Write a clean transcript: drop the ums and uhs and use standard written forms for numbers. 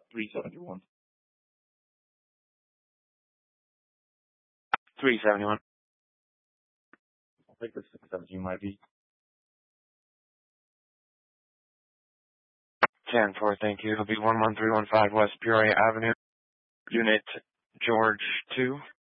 371. 371. I think the 617 might be. 10-4, thank you. It'll be 11315 West Peoria Avenue, Unit George 2.